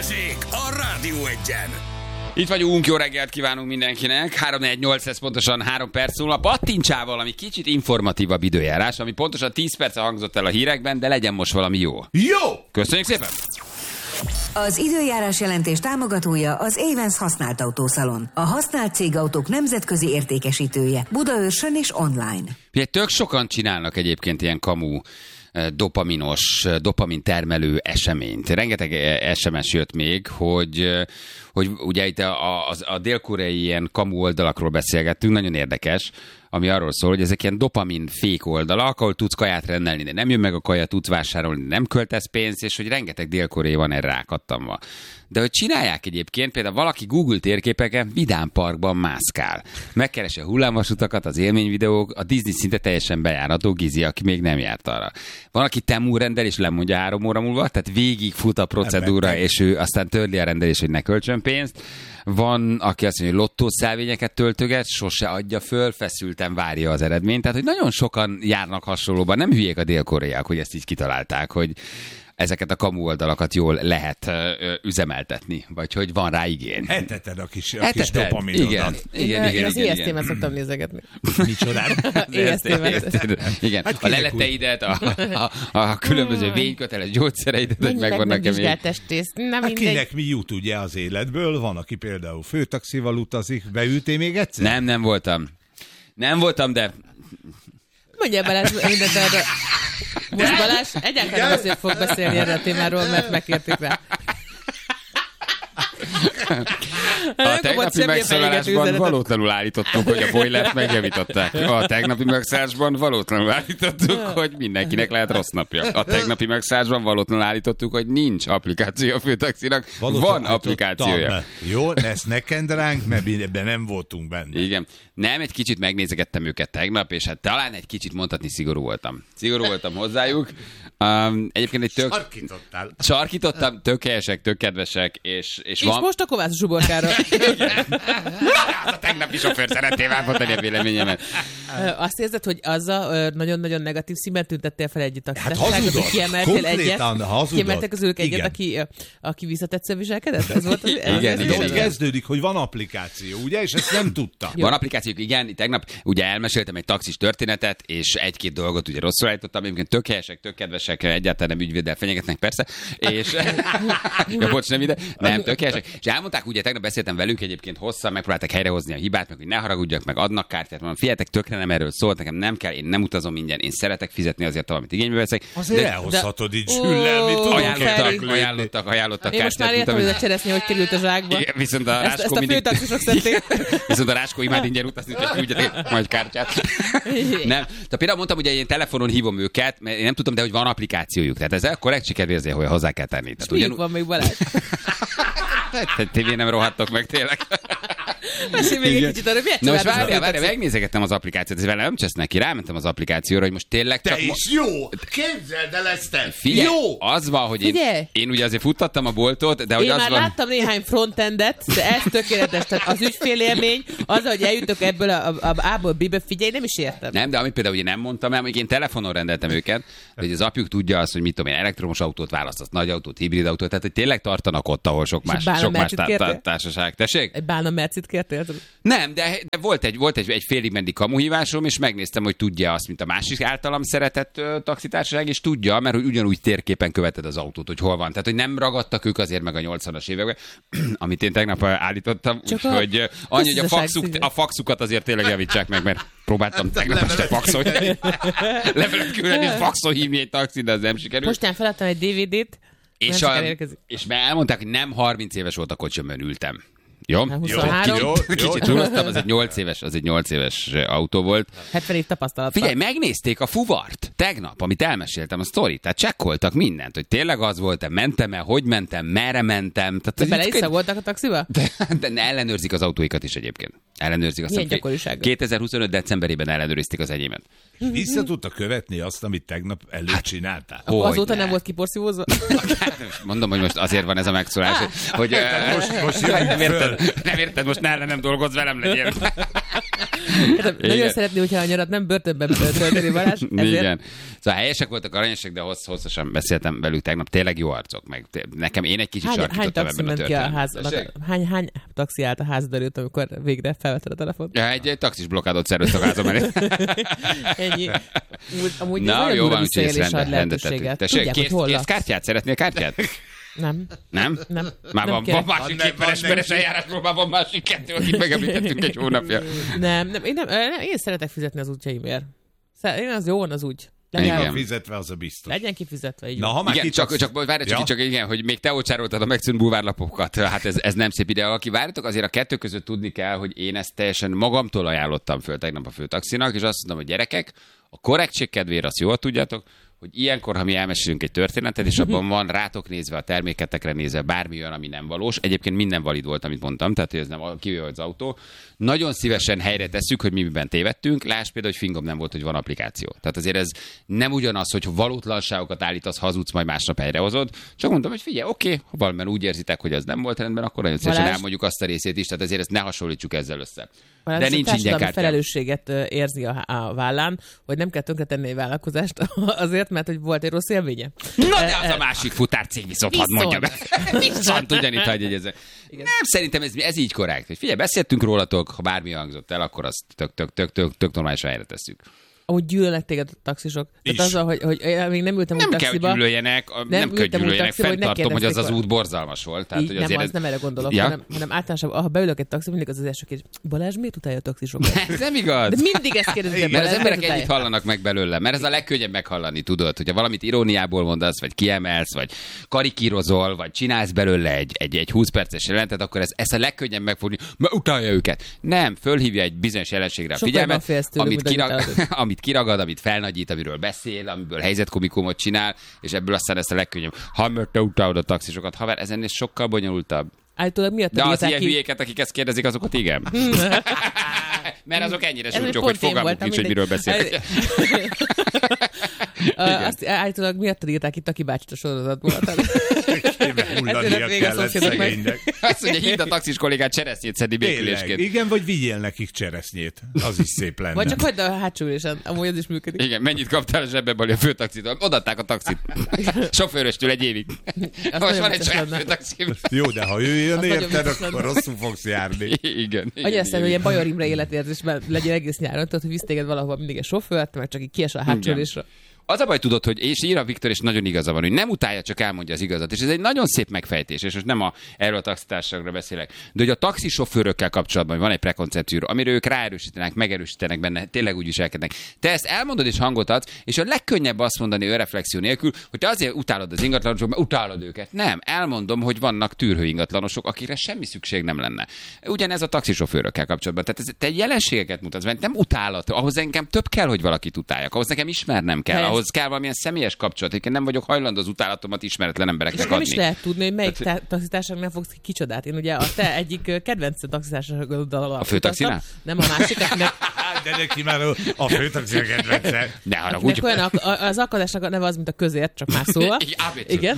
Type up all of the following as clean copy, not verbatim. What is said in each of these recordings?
Balázsék a Rádió Egyen. Itt vagyunk, jó reggelt kívánunk mindenkinek. 3-4-8, ez pontosan 3 perc múlva. Pattintsával, ami kicsit informatívabb időjárás, ami pontosan 10 perce hangzott el a hírekben, de legyen most valami jó. Jó! Köszönjük szépen! Az időjárás jelentés támogatója az Avens használt autószalon. A használt cégautók nemzetközi értékesítője. Budaörsön és online. Ugye tök sokan csinálnak egyébként ilyen kamu dopaminos, dopamin termelő eseményt. Rengeteg SMS jött még, hogy ugye itt a dél-koreai ilyen kamu oldalakról beszélgettünk, nagyon érdekes, ami arról szól, hogy ezek ilyen dopamin fék oldalak, ahol tudsz kaját rendelni, de nem jön meg a kaja, tudsz vásárolni, nem költesz pénzt, és hogy rengeteg dél-koreai van erre rákattamva. De hogy csinálják egyébként, például valaki Google térképeken Vidám Parkban mászkál. Megkeresi a hullámvasutakat, az élményvideók, a Disney szinte teljesen bejárható, Gizi, aki még nem járt arra. Van, aki Temu rendel, és lemondja 3 óra múlva, tehát végig fut a procedúra, és ő aztán törli a rendelés, hogy ne költsön pénzt. Van, aki azt mondja, hogy lottószelvényeket töltöget, sose adja föl, feszülten várja az eredményt. Tehát, hogy nagyon sokan járnak hasonlóban. Nem hülyék a dél-koreaiak, hogy ezt így kitalálták, hogy ezeket a kamu oldalakat jól lehet üzemeltetni, vagy hogy van rá igény. Eteted a kis dopaminodat. Igen. Én az EST-ben szoktam nézegetni. Micsodát? Igen, hát a leleteidet, a különböző vényköteles gyógyszereidet, hogy megvannak vizsgáltestész. Hát kinek mi jut ugye az életből? Van, aki például főtaxival utazik. Beültél még egyszer? Nem voltam, de... Mondja Balázs mindent erre. Most Balázs egyáltalán nem azért fog beszélni erre a témáról, mert megkértük rá. A tegnapi megszólalásban valótlanul állítottunk, hogy a boilert megjavították. A tegnapi megszólásban valótlanul állítottuk, hogy mindenkinek lehet rossz napja. A tegnapi megszólásban valótlanul állítottuk, hogy nincs applikáció a főtaxinak. Van applikációja. Jó, ezt ne kend ránk, mert ebben nem voltunk benne. Igen. Nem, egy kicsit megnézegettem őket tegnap, és hát talán egy kicsit mondhatni szigorú voltam. Szigorú voltam hozzájuk. Egyébként egy sarkítottam, tök helyesek, tök kedvesek, és van... most a Kovács Zsuborkára. A tegnapi sofőr szeretném elmondani a véleményemet. Azt érzed, hogy azzal nagyon-nagyon negatív színben tüntettél fel együtt a hát hazudott. Kiemeltél egyet? Kiemeltek közülük egyet, aki visszatetsző viselkedett? Ez volt az igen. Ott kezdődik, hogy van applikáció, ugye? És ezt nem tudta. Van applikációk, igen. Tegnap ugye elmeséltem egy taxis történetet, és 1-2 dolgot ugye rosszul állítottam. Egyébként tök helyesek, tök kedvesek, egyáltalán nem ügyvéddel fenyegetnek, persze. És... ja, bocs, nem ide. Nem, tök helyesek. És elmondták, ugye tegnap beszéltem velük egyébként hosszan, megpróbálták helyrehozni a hibát, meg hogy ne haragudjak, meg adnak kártyát. Mondom, figyeljetek, tökre nem erről szólt, nekem nem kell, én nem utazom ingyen, én szeretek fizetni azért, amit igénybe veszek. Azért elhozhatod így Zsüllel, mit ajánlottak én most már értem, hogy a cseresznye hogy került a zsákba. Igen, viszont a ezt a főtaxisok szedték. Viszont a Ráskó imád ingyen utazni, hogy küldjetek majd kártyát. Nem. Tehát például mondtam, hogy én telefonon hívom őket, mert én nem tudtam, de hogy van applikációjuk. Tehát ez korrekt sikervérzé, hogy hozzá kell tenni. Miért van még Balázs? Tévé nem rohadtok meg tényleg. Mesélj még egy kicsit arra, miért na most várjál, megnézegettem az applikációt, ez vele nem csesz neki, rámentem az applikációra, hogy most tényleg csak... Te is jó! Képzeld el ezt! Figyelj, jó! Az van, hogy én ugye azért futtattam a boltot, de hogy én az már van... láttam néhány frontendet, de ez tökéletes. Tehát az ügyfélélmény, az, hogy eljutok ebből a A-ból B-be, figyelj, nem is értem. Nem, de amit például ugye nem mondtam el, hogy én telefonon rendeltem őket, hogy az apjuk tudja azt, hogy mit tudom én, elektromos autót választasz, nagy autót, hibrid autót, tehát hogy tényleg tartanak ott, ahol sok más társaság. Tessék? Egy bálna mercit kértél? Nem, de volt egy félig meddig kamuhívásom, és megnéztem, hogy tudja azt, mint a másik általam szeretett taxitársaság, és tudja, mert hogy ugyanúgy térképen követed az autót, hogy hol van. Tehát, hogy nem ragadtak ők azért meg a 80-as években, amit én tegnap állítottam, úgyhogy annyi, hogy a faxukat azért tényleg javítsák meg, mert próbáltam tegnap este faxolni. Levelet küldeni, faxol hívni egy taxit, de az nem sikerült. Mostán feladtam egy DVD-t, és elmondták, hogy nem 30 éves volt a kocsimban ültem. Jó? 23. Kicsit túloztam, az egy 8 éves autó volt. 70 év tapasztalat. Figyelj, megnézték a fuvart tegnap, amit elmeséltem a sztorit, tehát csekkoltak mindent, hogy tényleg az volt-e, mentem-e, hogy mentem, merre mentem. De bele is szagoltak a taxiba? De ellenőrzik az autóikat is egyébként. Ellenőrzik milyen gyakorisággal? 2025 decemberében ellenőrizték az enyémet. Vissza tudta követni azt, amit tegnap előtt csináltál? Azóta nem volt kiporszívózva? Mondom, hogy most azért van ez a megszólás, hogy most nem érted, most ne ellenem dolgozz, velem legyél. Nagyon szeretné, hogyha a nyarat nem börtönben tölteni, Balázs. Igen. Szóval helyesek voltak, aranyosak, de hosszasan beszéltem velük tegnap. Tényleg jó arcok. Meg nekem én egy kicsit sarkítottam ebben a történetben. Hány taxi állt a házad előtt, amikor végre felvetted a telefont? Ja, egy taxis blokkádot szerveztek a házam elé. Ennyi. Amúgy na, jó van, úgyhogy ezt lehetőséget. Tessék, készkártyát? Szeretnél kártyát? Nem. Nem? Nem. Már van másik két veres eljárásról, már van másik kettő, akit megemlítettünk egy hónapja. Nem. Én szeretek fizetni az útjaimért. Én az jó, az úgy. Legyen fizetve, az a biztos. Legyen kifizetve, így. Na, ha már igen, csak igen, hogy még te ócsároltad a megszűnt bulvárlapokat. Hát ez nem szép ide. Aki várjátok, azért a kettő között tudni kell, hogy én ezt teljesen magamtól ajánlottam föl tegnap a főtaxinak, és azt mondom, hogy gyerekek, a korrektség kedvére azt jól tudjátok, hogy ilyenkor, ha mi elmesélünk egy történetet, és abban van rátok nézve, a terméketekre nézve bármi olyan, ami nem valós. Egyébként minden valid volt, amit mondtam, tehát ez nem kivéve az autó. Nagyon szívesen helyre tesszük, hogy mi miben tévedtünk. Lásd például, hogy fingom nem volt, hogy van applikáció. Tehát azért ez nem ugyanaz, hogy valótlanságokat állítasz, hazudsz, majd másnap helyrehozod. Csak mondtam, hogy figyelj, oké, ha valamiben úgy érzitek, hogy az nem volt rendben, akkor nagyon szívesen elmondjuk azt a részét is, tehát azért ezt ne hasonlítsuk ezzel össze. De nincs ingyen kártya. Felelősséget érzi a vállán, hogy nem kell tönkretenni egy vállalkozást azért, mert hogy volt egy rossz élménye. Na de az a másik futárcég viszont hadd mondja be. Viszont ugyanitt hagyj egyezzel. Nem, szerintem ez így korrekt. Figyelj, beszéltünk rólatok, ha bármi hangzott el, akkor azt tök normálisan helyre tesszük. Amúgy gyűlölnek téged a taxisok. Tehát azzal, hogy még nem ültem úgy taxiba. Nem kell gyűlöljenek, fenntartom, hogy az út borzalmas volt. Tehát, hogy nem, nem erre gondolok, hanem általánosan, ha beülök egy taxiba, mindig az az első kérdés, Balázs, miért utálja a taxisokat? Ez nem igaz. De mindig ezt kérdezik. Mert az emberek ennyit hallanak meg belőle, mert ez a legkönnyebb meghallani, tudod, hogyha valamit iróniából mondasz, vagy kiemelsz, vagy karikírozol, vagy csinálsz belőle egy 20 perces jelentet, akkor ez a legkönnyebb megfogni, mert utálja őket. Nem, fölhívja egy bizonyos jelenségre a figyelmet, amit kiragad, amit felnagyít, amiről beszél, amiből helyzetkomikumot csinál, és ebből aztán ezt a legkönnyebb. Ha mert te utálod a taxisokat, haver, ez ennél sokkal bonyolultabb. Állítólag miatt de az ilyen hülyéket, akik ezt kérdezik, azokat igen. Mert azok ennyire súlyok, hogy fogalmuk nincs, hogy miről beszélnek. Azt állítólag miattad írták itt a kibácsit a sorozatból. Hullania kellett szegénynek. Azt mondja, hívd a taxis kollégát cseresznyét szedni békülésként. Igen, vagy vigyél nekik cseresznyét. Az is szép lenne. Vagy csak hagyd a hátsó ülésen, amúgy ez is működik. Igen, mennyit kaptál a zsebbe, Bali, a főtaxitól? Odaadták a taxit. Sofőröstől egy évig. Most van egy saját főtaxim. Jó, de ha ő jön érted, akkor rosszul fogsz járni. Igen. Hogy aztán, hogy ilyen Bajor Imre életérzésben legyen egész nyáron, tudod, hogy visz téged valahova mindig egy sofőrt, meg csak így kiesel a hátsó ülésre. Az a baj, tudod, hogy és ír a Viktor, és nagyon igaza van, hogy nem utálja, csak elmondja az igazat. És ez egy nagyon szép megfejtés, és most nem erről a taxitársaságról beszélek. De hogy a taxisofőrökkel kapcsolatban van egy prekoncepció, amiről ők ráerősítenek, megerősítenek benne, tényleg úgy viselkednek. Te ezt elmondod és hangot adsz, és a legkönnyebb azt mondani önreflexió nélkül, hogy te azért utálod az ingatlanosok, mert utálod őket. Nem, elmondom, hogy vannak tűrhő ingatlanosok, akikre semmi szükség nem lenne. Ugyanez a taxisofőrökkel kapcsolatban. Tehát te jelenségeket mutatsz, mert nem utálat. Ahhoz engem több kell, hogy valakit utáljak. Ahhoz nekem ismernem kell. Ahhoz kell valamilyen személyes kapcsolat. Én nem vagyok hajlandó az utálatomat ismeretlen embereknek adni. Nem is lehet tudni, hogy melyik taxitársaság nem fogsz kicsodát. Én ugye a te egyik kedvenc taxitársaságoddal a főtaxinál? Nem a másik, akinek... De neki már a főtaxi a kedvence. Ne haragudj. Az alkalmazásnak a neve az, mint a közért, csak más szóval. Igen.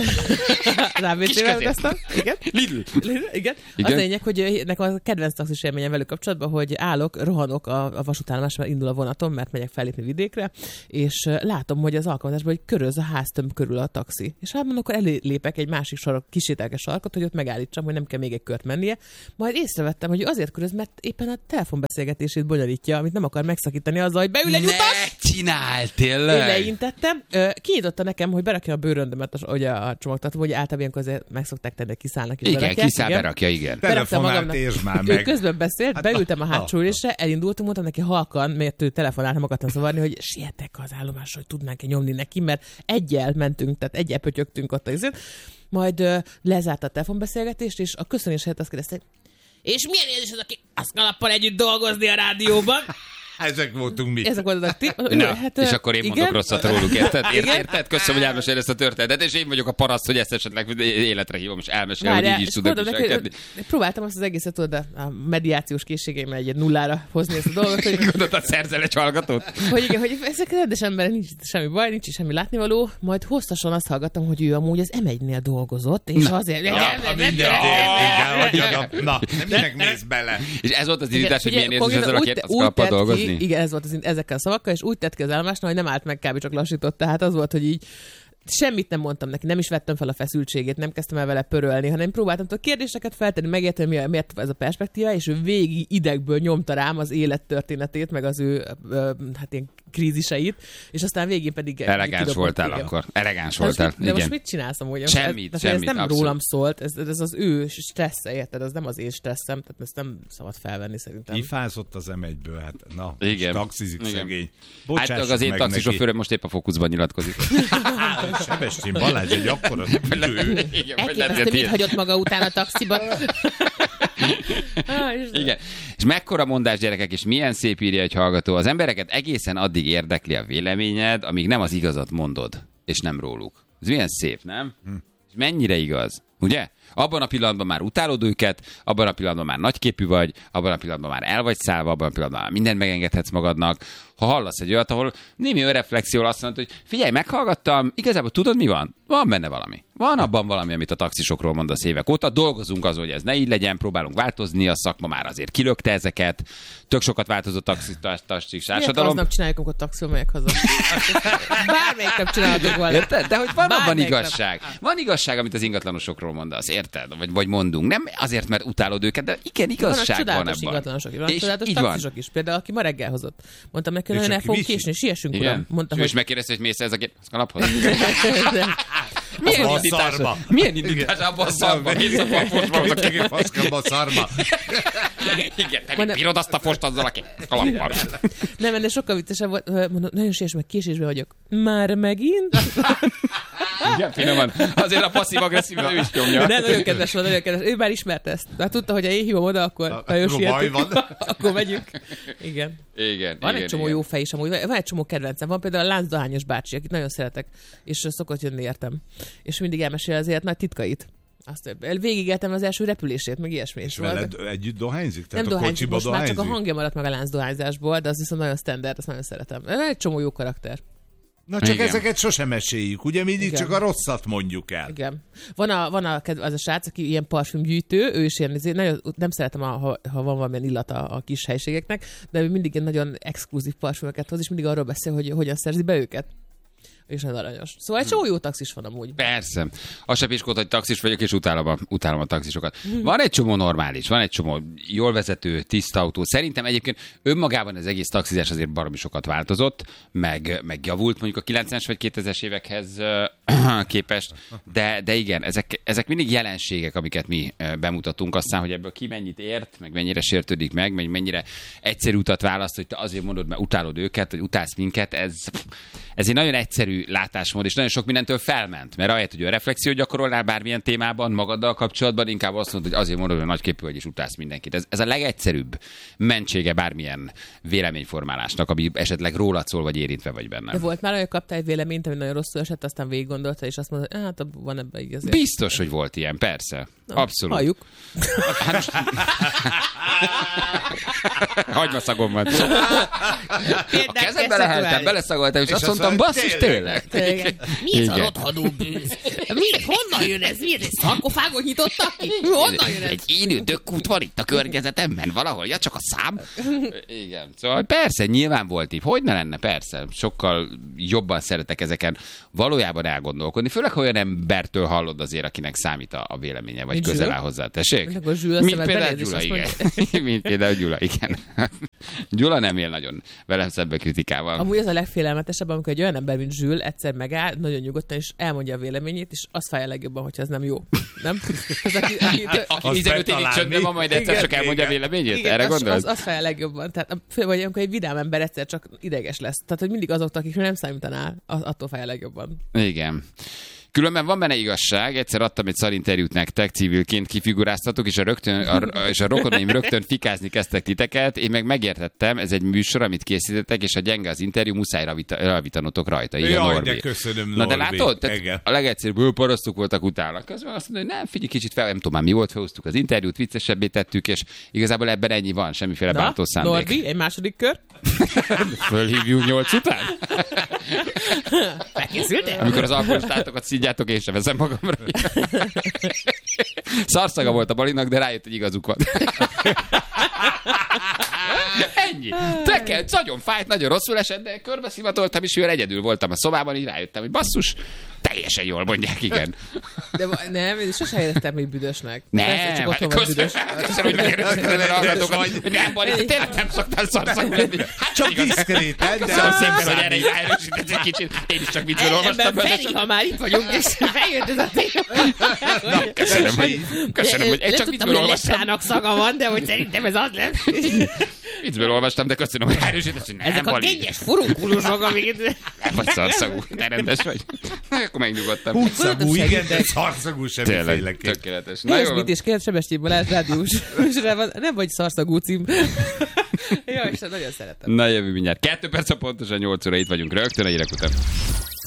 Az ABC-vel utaztam. Igen. Lidl. Igen. Az a lényeg, hogy nekem a kedvenc taxis élményem velük kapcsolatban, hogy rohanok a vasútállomás, mert indul a vonatom, mert megyek fellépni vidékre, és látom, hogy az alkalmazásban, hogy köröz a háztömb körül a taxi. És hát mondom, akkor elépek egy másik kisételkes sarkot, hogy ott megállítsam, hogy nem kell még egy kört mennie. Majd észrevettem, hogy azért köröz, mert éppen a telefonbeszélgetését bonyolítja, amit nem akar megszakítani azzal, hogy beül egy utas. Ne csinál, tényleg! Én leintettem. Kinyitotta nekem, hogy berakja a bőröndömet a csomagtartóba, hogy általában ilyenkor azért meg szokták tenni, kiszállnak és igen, kiszáll, berakja, igen. Telefonált és már meg. Ő közben beszélt, beültem a hátsó ülésre, elindultam, mondtam neki halkan, mert ő telefonált, nem akartam zavarni, hogy sietek az állomásra, hogy tudnánk-e nyomni neki, mert egyel mentünk, tehát egyel pötyögtünk ott azért. Majd lezárt a telefonbeszélgetést, és a köszönés helyett azt kérdezte, és milyen érzés az, aki azt kalappal együtt dolgozni a rádióban? Ezek voltunk mi. Ezek voltak ti. Hát, és akkor én mondok rosszat róluk, érted? Érted? Köszönöm, hogy elmesél ezt a történetet, és én vagyok a paraszt, hogy ezt esetleg életre hívom, és elmesélem, hogy így is tudok viselkedni. Próbáltam azt az egészet, tudod, a mediációs készségeimmel egy nullára hozni ezt a dolgot, hogy... Gondoltad, szerzel egy hallgatót? Hogy igen, hogy ezek rendes emberek, nincs semmi baj, nincs semmi látnivaló, majd hosszasan azt hallgattam, hogy ő amúgy az M1-nél dolgozott, és azért... Na, minek mész bele? És ez volt az indítás, hogy milyen érzés ezzel a két aszkalappal dolgozni? Igen, ez volt ezekkel a szavakkal, és úgy tett ki az állomásnál, hogy nem állt meg, kb. Csak lassított. Tehát az volt, hogy így semmit nem mondtam neki, nem is vettem fel a feszültségét, nem kezdtem el vele pörölni, hanem próbáltam a kérdéseket feltenni, megérteni, miért ez a perspektíva, és ő végig idegből nyomta rám az élettörténetét, meg az ő hát ilyen kríziseit, és aztán végén pedig... Elegáns voltál akkor. Elegáns voltál. De most mit csinálsz amúgy? Semmit, ez nem abszolút. rólam szólt, ez az ő stressze, érted? Ez nem az én stresszem, tehát ezt nem szabad felvenni szerintem. Kifázott az M1-ből, hát na, igen. taxizik Igen. szegény. Hát az én taxisofőröm most épp a Fókuszban nyilatkozik. Sebestyén Balázs egy akkora tüdő. Azt mit hagyott maga után a taxiban? Igen. És mekkora mondás, gyerekek, és milyen szép írja egy hallgató. Az embereket egészen addig érdekli a véleményed, amíg nem az igazat mondod, és nem róluk. Ez milyen szép, nem? És mennyire igaz, ugye? Abban a pillanatban már utálod őket, abban a pillanatban már nagyképű vagy, abban a pillanatban már el vagy szállva, abban a pillanatban már mindent megengedhetsz magadnak. Ha hallasz egy olyat, ahol némi önreflexiól azt mondod, hogy figyelj, meghallgattam, igazából tudod mi van? Van benne valami. Van abban valami, amit a taxisokról mondasz évek óta. Dolgozunk azon, hogy ez ne így legyen, próbálunk változni, a szakma már azért kilökte ezeket. Tök sokat változott a taxis társadalom. Aznap csináljuk, amikor taxival megyek haza. Bármelyik nap csinálhatok volna. Érted? De hogy van abban igazság. Van igazság, amit az ingatlanosokról mondasz, érted? Vagy mondunk. Nem azért, mert utálod őket, de igen, igazság van ebben. Ingatlanosok is. Van csodálatos taxisok is. Például, aki ma reggel hozott. Mondtam neki, hogy el fogunk késni, siessünk, uram. Mondta, és megkérdezte, hogy mész ezeket a naphoz. Milyen indítás abban a szarba? Mész a faszkamba a szarba. Igen, te mit bírod azt a fost azzal a kalappal? Nem, de sokkal viccesebb volt. Mondom, nagyon siess meg, késésben vagyok. Már megint? Igen, finoman. Azért a passzív-agresszív ő is nyomja. De nagyon kedves volt, nagyon kedves. Ő már ismerte ezt. Már tudta, hogy ha én hívom oda, akkor nagyon sietünk. Akkor megyünk. Igen. Igen. Van egy csomó jó fej is amúgy. Van egy csomó kedvencem. Van például a láncdohányos bácsi, akit nagyon szeretek, és szokott jönni értem. És mindig elmesél az élet nagy titkait. Azt végigéltem az első repülését, meg ilyesmi. És veled együtt dohányzik? Nem dohányzik, most már csak a hangja maradt meg a láncdohányzásból, de az viszont nagyon standard, azt nagyon szeretem. Egy csomó jó karakter. Na csak igen. Ezeket sosem meséljük, ugye mindig igen. Csak a rosszat mondjuk el. Igen. Van az a srác, aki ilyen parfümgyűjtő, ő is ilyen, nagyon, nem szeretem, ha van valamilyen illata a kis helységeknek, de ő mindig ilyen nagyon exkluzív parfümöket hoz, és mindig arról beszél, hogy hogyan szerzi be őket. És nagyon aranyos. Szóval egy csomó jó taxis van amúgy. Persze. Az se piskót, hogy taxis vagyok, és utálom a taxisokat. Van egy csomó normális, van egy csomó jól vezető, tiszta autó. Szerintem egyébként önmagában az egész taxizás azért baromi sokat változott, meg javult mondjuk a 90-es vagy 2000-es évekhez képest. De igen, ezek mindig jelenségek, amiket mi bemutatunk. Aztán, hogy ebből ki mennyit ért, meg mennyire sértődik meg mennyire egyszerű utat választ, hogy te azért mondod, mert utálod őket, vagy utálsz minket, ez egy nagyon egyszerű látásmód, és nagyon sok mindentől felment, mert ahelyett, hogy a reflexió gyakorolnál bármilyen témában, magaddal kapcsolatban, inkább azt mondod, hogy azért mondod, hogy nagyképű vagy, és utálsz mindenkit. Ez a legegyszerűbb mentsége bármilyen véleményformálásnak, ami esetleg rólad szól, vagy érintve vagy benne. De volt már olyan, hogy kaptál egy véleményt, ami nagyon rosszul esett, aztán végig gondolta, és azt mondod, hogy hát van ebben igaz. Biztos, hogy volt ilyen, persze. Na, abszolút. Halljuk. Hagymaszagom van. A kezembe leheltem, beleszagoltam, és azt mondtam, basszus, tényleg. Mi ez a rothadó bűz? Honnan jön ez? Miért egy szarkofágot nyitottak ki? Honnan jön ez? Egy élő dökkút van itt a környezetemben valahol, ja, csak a szám. Igen, szóval persze, nyilván volt így. Hogy ne lenne, persze. Sokkal jobban szeretek ezeken valójában elgondolkodni. Főleg, ha olyan embertől hallod azért, akinek számít a véleménye, vagy közel áll hozzá. Tessék? Mint például Gyula, igen. Mint például Gyula, igen. Gyula nem él nagyon velem szembe kritikával. Amúgy ez a legfélelmetesebb, amikor egy olyan ember, mint Zsül, egyszer megáll, nagyon nyugodtan, és elmondja a véleményét, és az fájja legjobban, hogyha ez nem jó. Nem? Aki 15 évig csöndben van, majd egyszer csak elmondja a véleményét? Igen, erre gondolsz? Az fájja legjobban. Tehát, vagy amikor egy vidám ember egyszer csak ideges lesz. Tehát, hogy mindig azoktól, akikről nem számítanál, attól fájja legjobban. Igen. Különben van benne igazság, egyszer adtam egy szarinterjút nektek, civilként kifiguráztatok, és a rokonaim rögtön fikázni kezdtek titeket, én meg megértettem, ez egy műsor, amit készítettek, és a gyenge az interjú, muszáj ravítanotok rajta. Így Jaj, a Norbi. de köszönöm, Na de Norbi. látod? A legegyszerűbb parasztok voltak utána. Közben azt mondja, hogy nem, figyelj kicsit fel, nem tudom már mi volt, felhoztuk az interjút, viccesebbé tettük, és igazából ebben ennyi van, semmiféle bántó szándék. Norbi, egy második kör. Fölhívjuk 8 után? Felkészültél? Amikor az alkoholistátokat szígyátok, én sem veszem magamra. Szarszaga volt a Balinak, de rájött, hogy igazuk van. Ennyi. Tekelt, nagyon fájt, nagyon rosszul esett, de körbeszivatoltam, és mivel egyedül voltam a szobában, így rájöttem, hogy basszus, teljesen jól mondják, igen. De nem, én sosem éreztem még büdösnek. Nem, csak otthon vagy büdös. köszönöm, hogy megérezted a hallgatókat, hogy nem, Bali, tényleg nem szoktál szarszagú lenni. Csak diszkréten, de Köszönöm szépen, hogy erre így ráerősített egy kicsit. Én is csak viccből olvastam. Feri, ha már itt vagyunk, és feljött ez a téma. Köszönöm, hogy én csak viccből olvastam. Leprának szaga van, de hogy szerintem ez az lesz. Viccből olvastam, de köszönöm, hogy ráerősített, hogy nem, Ezek a Bali. kényes furunkulusok, amiket... Nem vagy szarszagú, de rendes vagy. Akkor megnyugodtam. Húgyszagú, igen, de szarszagú semmiféleképp. Tényleg, tökéletes. Na jó. Mit is kérd Sebestyén Balázs rádiós műsorában, nem vagy szarszagú cím. Jó, és nagyon szeretem. Na jövő mindjárt. 2 perc a pontosan 8 óra itt vagyunk rögtön a hírek után.